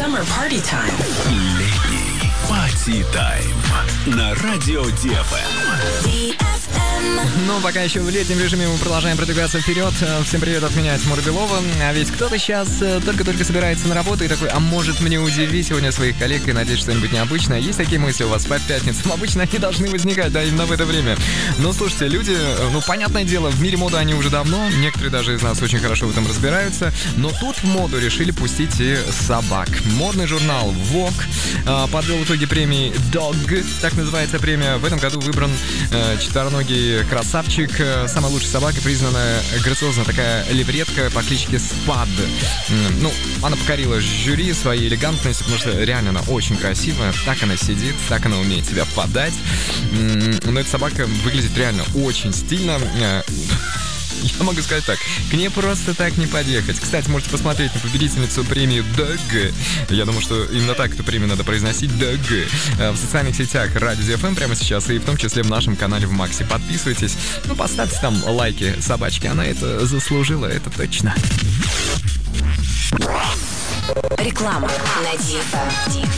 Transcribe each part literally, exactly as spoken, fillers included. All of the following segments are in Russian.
Summer party time. Летний пати-тайм на радио ди эф эм. ди эф эм. Ну, пока еще в летнем режиме мы продолжаем продвигаться вперед. Всем привет от меня, Тимура Белова. А ведь кто-то сейчас только-только собирается на работу и такой, а может мне удивить сегодня своих коллег и надеть что-нибудь необычное? Есть такие мысли у вас по пятницам? Обычно они должны возникать, да, именно в это время. Но слушайте, люди, ну, понятное дело, в мире моды они уже давно, некоторые даже из нас очень хорошо в этом разбираются, но тут в моду решили пустить и собак. Модный журнал Vogue подвел в итоге премии Dog, так называется премия. В этом году выбран э, четвероногий красавчик, самой лучшей собакой признана грациозная такая левретка по кличке Спад. Ну, она покорила жюри своей элегантностью, потому что реально она очень красивая. Так она сидит, так она умеет себя подать. Но эта собака выглядит реально очень стильно. Я могу сказать так, к ней просто так не подъехать. Кстати, можете посмотреть на победительницу премии Dog. Я думаю, что именно так эту премию надо произносить, Dog. В социальных сетях Радио ди эф эм прямо сейчас, и в том числе в нашем канале в Максе. Подписывайтесь, ну, поставьте там лайки собачке, она это заслужила, это точно. Реклама на ди эф эм.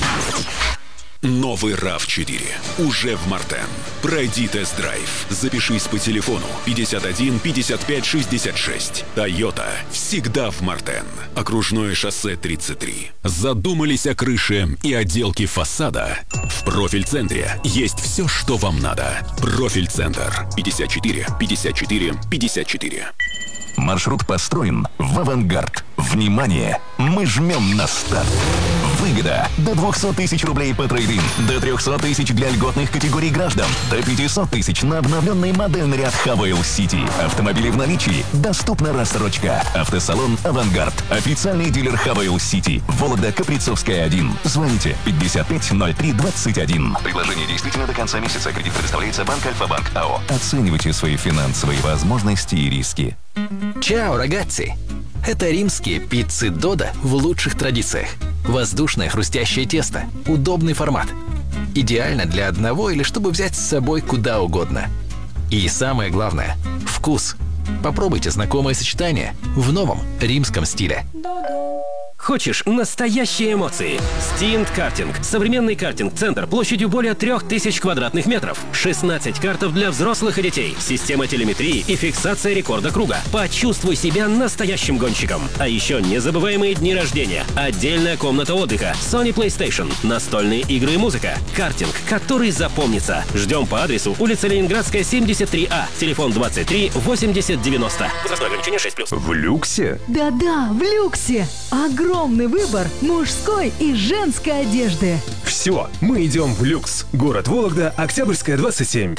Новый рав четыре уже в Мартен. Пройди тест-драйв. Запишись по телефону пятьдесят один пятьдесят пять шестьдесят шесть. Тойота всегда в Мартен. Окружное шоссе тридцать три. Задумались о крыше и отделке фасада? В Профиль-центре есть все, что вам надо. Профиль-центр. пятьдесят четыре пятьдесят четыре пятьдесят четыре. Маршрут построен в авангард. Внимание! Мы жмем на старт. Выгода до двухсот тысяч рублей по трейд-ин, до трехсот тысяч для льготных категорий граждан, до пятисот тысяч на обновленный модельный ряд Хавейл City. Автомобили в наличии, доступна рассрочка. Автосалон «Авангард». Официальный дилер Хавейл City. Вологда, Каприцовская, один. Звоните пятьдесят пять ноль три двадцать один. Предложение действительно до конца месяца. Кредит предоставляется Банк Альфа-Банк АО. Оценивайте свои финансовые возможности и риски. Чао, рагацзи! Это римские пиццы Додо в лучших традициях. Воздушное хрустящее тесто, удобный формат. Идеально для одного или чтобы взять с собой куда угодно. И самое главное – вкус. Попробуйте знакомое сочетание в новом римском стиле. Хочешь настоящие эмоции? Stint Karting. Современный картинг-центр площадью более трех тысяч квадратных метров. шестнадцать картов для взрослых и детей. Система телеметрии и фиксация рекорда круга. Почувствуй себя настоящим гонщиком. А еще незабываемые дни рождения. Отдельная комната отдыха. Sony PlayStation. Настольные игры и музыка. Картинг, который запомнится. Ждем по адресу улица Ленинградская, семьдесят три А. Телефон двадцать три восемьдесят девяносто. Возрастное ограничение шесть плюс. В люксе? Да-да, в люксе. Огромный выбор мужской и женской одежды. Все, мы идем в люкс. Город Вологда, Октябрьская, двадцать семь.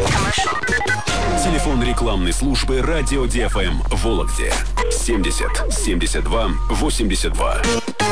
Телефон рекламной службы Радио ди эф эм в Вологде. семьдесят семьдесят два восемьдесят два.